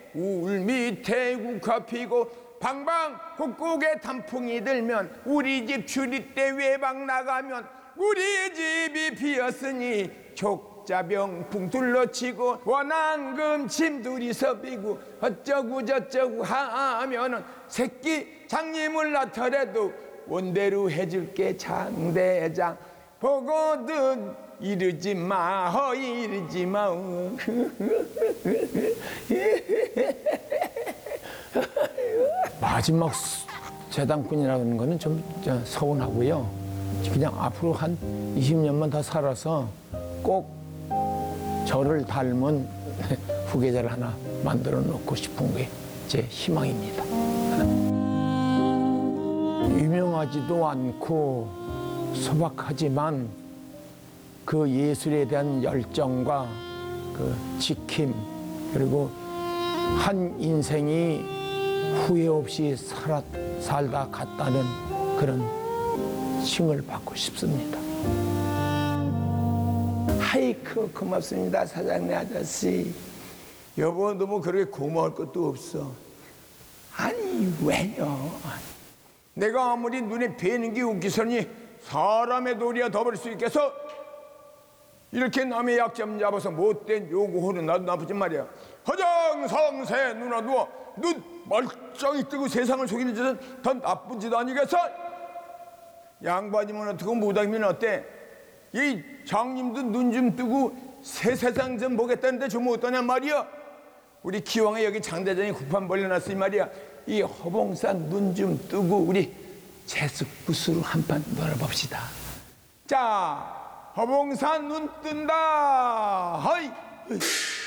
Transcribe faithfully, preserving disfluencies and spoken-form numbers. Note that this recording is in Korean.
울 밑에 국화 피고 방방 곡곡에 단풍이 들면 우리 집 주립대 외박 나가면 우리 집이 비었으니 족자병풍 둘러치고 원앙금 짐둘이서 비고 어쩌고 저쩌고 하면은 새끼 장님을 낳더라도 원대로 해줄게 장대장 보거든 이르지 마 허이 이르지 마 마지막 재단꾼이라는 거는 좀 서운하고요. 그냥 앞으로 한 이십 년만 더 살아서 꼭 저를 닮은 후계자를 하나 만들어 놓고 싶은 게 제 희망입니다. 유명하지도 않고 소박하지만 그 예술에 대한 열정과 그 지킴 그리고 한 인생이 후회 없이 살아, 살다 갔다는 그런 칭을 받고 싶습니다. 하이크 고맙습니다 사장님 아저씨. 여보 너 뭐 그렇게 고마울 것도 없어. 아니 왜요? 내가 아무리 눈에 뵈는 게 웃기서니 사람의 도리야 더 버릴 수 있겠어? 이렇게 남의 약점 잡아서 못된 요구하는 나도 나쁘지 말이야. 허정성세 누나 누워 눈 멀쩡히 뜨고 세상을 속이는 짓은 더 나쁜 짓 아니겠어? 양반이면 어떻고 무당이면 어때? 이 장님도 눈 좀 뜨고 새 세상 좀 보겠다는데 좀 어떠냐 말이야? 우리 기왕에 여기 장대장이 국판 벌려놨으니 말이야 이 허봉산 눈 좀 뜨고 우리 제습구스로 한판 놀아봅시다. 자, 허봉산 눈 뜬다. 허이.